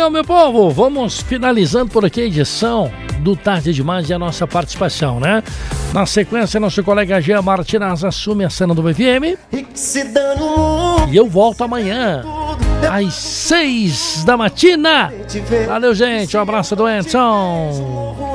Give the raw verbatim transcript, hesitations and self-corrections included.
Então, meu povo, vamos finalizando por aqui a edição do Tarde Demais e a nossa participação, né? Na sequência, nosso colega Jean Martinez assume a cena do F M. E eu volto amanhã, às seis da matina. Valeu, gente. Um abraço do Edson.